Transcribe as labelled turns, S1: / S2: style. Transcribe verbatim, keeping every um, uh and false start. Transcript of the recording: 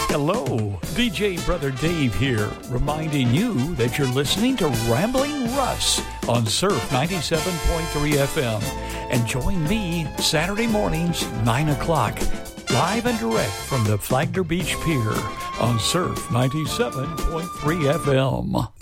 S1: Hello, D J Brother Dave here, reminding you that you're listening to Rambling Russ on Surf ninety-seven point three F M. And join me Saturday mornings, nine o'clock, live and direct from the Flagler Beach Pier on Surf ninety-seven point three F M.